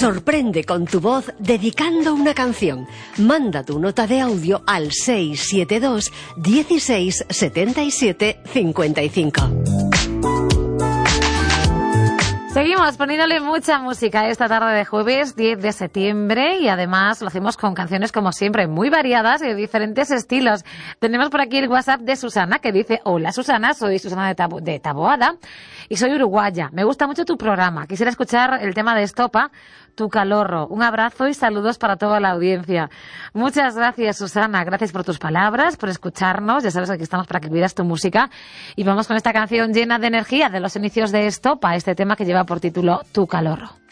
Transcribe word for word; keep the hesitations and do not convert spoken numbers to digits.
Sorprende con tu voz dedicando una canción. Manda tu nota de audio al seis siete dos, dieciséis, setenta y siete, cincuenta y cinco. Seguimos poniéndole mucha música esta tarde de jueves diez de septiembre y además lo hacemos con canciones como siempre muy variadas y de diferentes estilos. Tenemos por aquí el WhatsApp de Susana que dice: hola Susana, soy Susana de, Tabo- de Taboada y soy uruguaya. Me gusta mucho tu programa. Quisiera escuchar el tema de Estopa, Tu Calorro. Un abrazo y saludos para toda la audiencia. Muchas gracias Susana, gracias por tus palabras, por escucharnos. Ya sabes que aquí estamos para que cuidas tu música y vamos con esta canción llena de energía de los inicios de Estopa, este tema que lleva por título Tu Calorro.